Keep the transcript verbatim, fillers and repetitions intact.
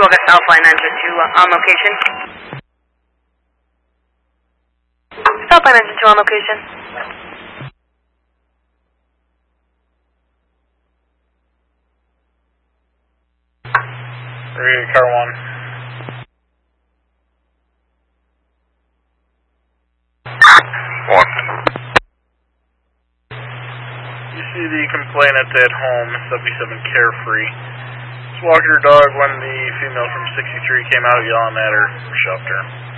August Alpha nine two two on location. Alpha nine two two on location. Ready, car one. One. You see the complainant at home, seventy-seven Carefree. Just walk your dog when the female from sixty-three came out yelling at her, shoved her.